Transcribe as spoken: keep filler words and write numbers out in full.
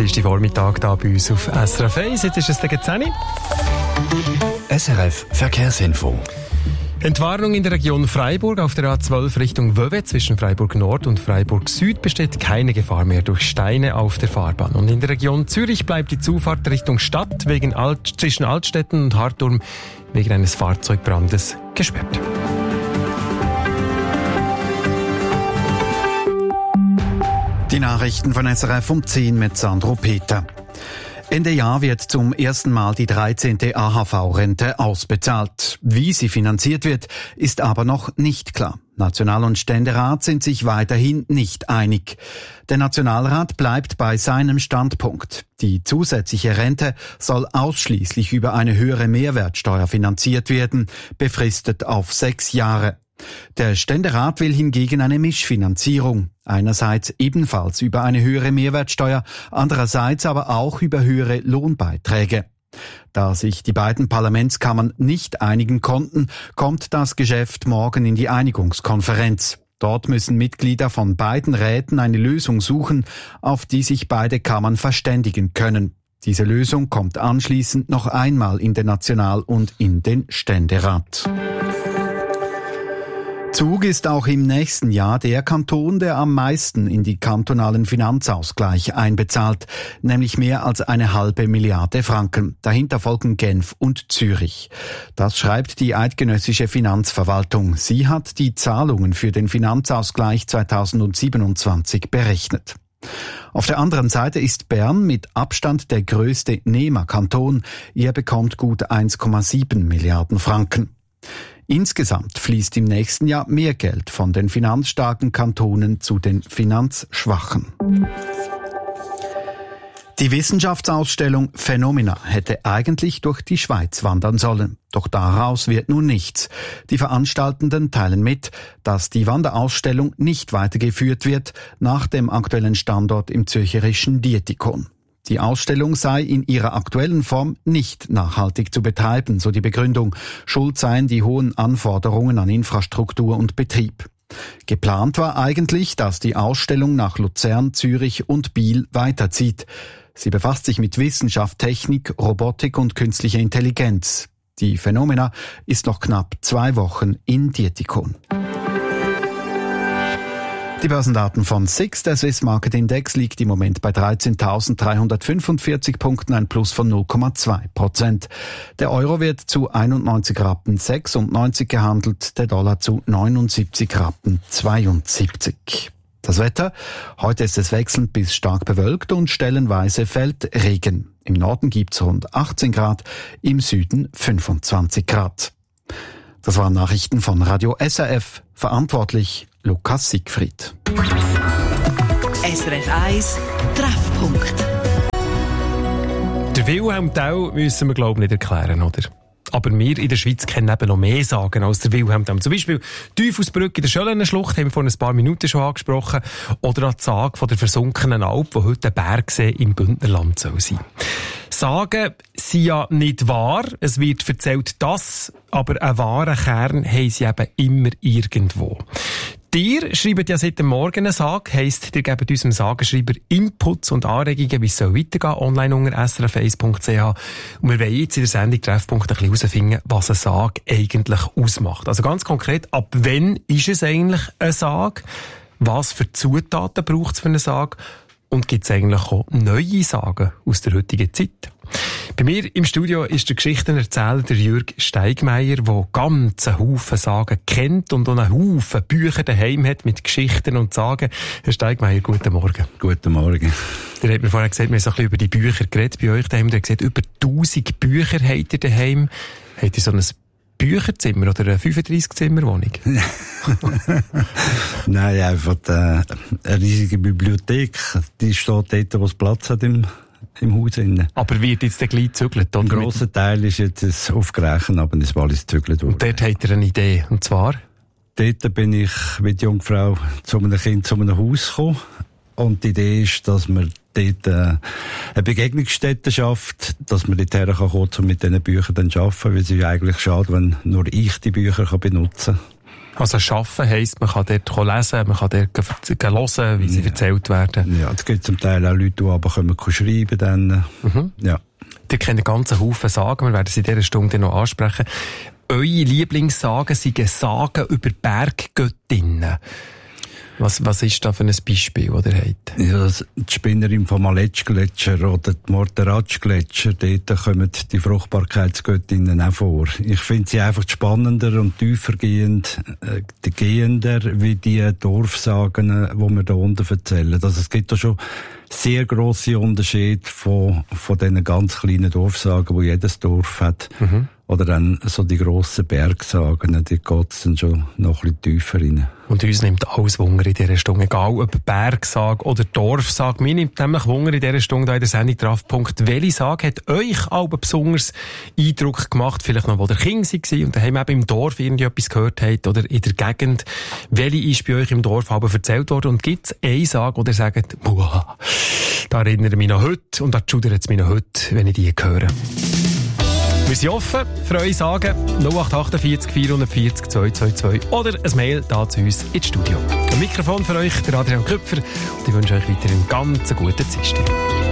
Dienstagvormittag hier bei uns auf S R F eins. Jetzt ist es gegen zehn Uhr. S R F Verkehrsinfo. Entwarnung in der Region Freiburg auf der A zwölf Richtung Vevey. Zwischen Freiburg Nord und Freiburg Süd besteht keine Gefahr mehr durch Steine auf der Fahrbahn. Und in der Region Zürich bleibt die Zufahrt Richtung Stadt wegen Alt- zwischen Altstetten und Harturm wegen eines Fahrzeugbrandes gesperrt. Die Nachrichten von S R F um zehn mit Sandro Peter. Ende Jahr wird zum ersten Mal die dreizehnte A H V-Rente ausbezahlt. Wie sie finanziert wird, ist aber noch nicht klar. National- und Ständerat sind sich weiterhin nicht einig. Der Nationalrat bleibt bei seinem Standpunkt. Die zusätzliche Rente soll ausschließlich über eine höhere Mehrwertsteuer finanziert werden, befristet auf sechs Jahre. Der Ständerat will hingegen eine Mischfinanzierung. Einerseits ebenfalls über eine höhere Mehrwertsteuer, andererseits aber auch über höhere Lohnbeiträge. Da sich die beiden Parlamentskammern nicht einigen konnten, kommt das Geschäft morgen in die Einigungskonferenz. Dort müssen Mitglieder von beiden Räten eine Lösung suchen, auf die sich beide Kammern verständigen können. Diese Lösung kommt anschließend noch einmal in den National- und in den Ständerat. Zug ist auch im nächsten Jahr der Kanton, der am meisten in die kantonalen Finanzausgleich einbezahlt, nämlich mehr als eine halbe Milliarde Franken. Dahinter folgen Genf und Zürich. Das schreibt die eidgenössische Finanzverwaltung. Sie hat die Zahlungen für den Finanzausgleich zweitausendsiebenundzwanzig berechnet. Auf der anderen Seite ist Bern mit Abstand der größte Nehmerkanton. Er bekommt gut eins Komma sieben Milliarden Franken. Insgesamt fließt im nächsten Jahr mehr Geld von den finanzstarken Kantonen zu den finanzschwachen. Die Wissenschaftsausstellung Phenomena hätte eigentlich durch die Schweiz wandern sollen. Doch daraus wird nun nichts. Die Veranstaltenden teilen mit, dass die Wanderausstellung nicht weitergeführt wird nach dem aktuellen Standort im zürcherischen Dietikon. Die Ausstellung sei in ihrer aktuellen Form nicht nachhaltig zu betreiben, so die Begründung. Schuld seien die hohen Anforderungen an Infrastruktur und Betrieb. Geplant war eigentlich, dass die Ausstellung nach Luzern, Zürich und Biel weiterzieht. Sie befasst sich mit Wissenschaft, Technik, Robotik und künstlicher Intelligenz. Die Phenomena ist noch knapp zwei Wochen in Dietikon. Die Börsendaten von S I X, der Swiss Market Index, liegt im Moment bei dreizehntausenddreihundertfünfundvierzig Punkten, ein Plus von null Komma zwei Prozent. Der Euro wird zu einundneunzig Rappen sechsundneunzig gehandelt, der Dollar zu neunundsiebzig Rappen zweiundsiebzig. Das Wetter: Heute ist es wechselnd bis stark bewölkt und stellenweise fällt Regen. Im Norden gibt's rund achtzehn Grad, im Süden fünfundzwanzig Grad. Das waren Nachrichten von Radio S R F. Verantwortlich Lukas Siegfried. S R F eins Treffpunkt. Der Wilhelm Tell müssen wir, glaube ich, nicht erklären, oder? Aber wir in der Schweiz kennen eben noch mehr Sagen als der Wilhelm Tell. Zum Beispiel die Teufelsbrücke in der Schöllenenschlucht, haben wir vor ein paar Minuten schon angesprochen. Oder auch die Sage von der versunkenen Alp, wo heute ein Bergsee im Bündnerland soll sein. Sagen sind ja nicht wahr. Es wird erzählt, dass, aber einen wahren Kern haben sie eben immer irgendwo. Ihr schreibt ja seit dem Morgen eine Sage, heisst, ihr gebt unserem Sagenschreiber Inputs und Anregungen, wie es soll weitergehen, online unter s r f eins punkt c h. Und wir wollen jetzt in der Sendung Treffpunkt ein bisschen herausfinden, was eine Sage eigentlich ausmacht. Also ganz konkret, ab wann ist es eigentlich eine Sage? Was für Zutaten braucht es für eine Sage? Und gibt es eigentlich auch neue Sagen aus der heutigen Zeit? Bei mir im Studio ist der Geschichtenerzähler der Jürg Steigmeier, der ganz einen Haufen Sagen kennt und auch einen Haufen Bücher daheim hat mit Geschichten und Sagen. Herr Steigmeier, guten Morgen. Guten Morgen. Ihr habt mir vorher gesagt, wir haben so ein bisschen über die Bücher geredet bei euch daheim. Ihr habt gesagt, über tausend Bücher habt ihr daheim. Habt ihr so ein Bücherzimmer oder eine fünfunddreissig-Zimmer-Wohnung? Nein, einfach eine, eine riesige Bibliothek. Die steht dort, wo es Platz hat im, im Haus. Aber wird jetzt gleich gezügelt? Ein grosser Teil ist jetzt aufgerechnet, aber es war alles gezügelt worden. Und dort habt ihr eine Idee, und zwar? Dort bin ich mit Jungfrau zu einem Kind zu einem Haus gekommen. Und die Idee ist, dass man dort äh, eine Begegnungsstätte schafft, dass man dort herkommen kann, um mit diesen Büchern dann zu arbeiten, weil es ist eigentlich schade, wenn nur ich die Bücher kann benutzen kann. Also Schaffen heisst, man kann dort lesen, man kann dort hören, wie sie ja. erzählt werden. Ja, es gibt zum Teil auch Leute, die aber können schreiben dann. Mhm. Ja. Die kennen einen ganzen Haufen Sagen, wir werden sie in dieser Stunde noch ansprechen. Eure Lieblingssagen sind Sagen über Berggöttinnen. Was, was ist da für ein Beispiel, das ihr habt? Ja, die Spinnerin vom Aletsch-Gletscher oder die Morteratsch-Gletscher, dort kommen die Fruchtbarkeitsgöttinnen auch vor. Ich finde sie einfach spannender und tiefergehend, äh, gehender wie die Dorfsagen, die wir da unten erzählen. Also es gibt da schon sehr grosse Unterschiede von, von diesen ganz kleinen Dorfsagen, die jedes Dorf hat. Mhm. Oder dann so die grossen Bergsagen, die geht dann schon noch ein bisschen tiefer rein. Und uns nimmt alles Wunder in dieser Stunde, egal ob Bergsage oder Dorfsage. Mir nimmt nämlich Wunder in dieser Stunde in der Sendung Treffpunkt. Welche Sage hat euch aber besonders Eindruck gemacht? Vielleicht noch, wo ihr Kind war und daheim eben im Dorf irgendetwas gehört habt oder in der Gegend. Welche ist bei euch im Dorf aber erzählt worden? Und gibt es eine Sage, wo ihr sagt, boah, da erinnere ich mich noch heute und da schudert es mich noch heute, wenn ich die höre? Wir sind offen für eure Sagen. null acht acht vier vier vier null zwei zwei zwei oder ein Mail da zu uns ins Studio. Ein Mikrofon für euch, der Adrian Köpfer. Und ich wünsche euch weiterhin einen ganz guten Dienstag.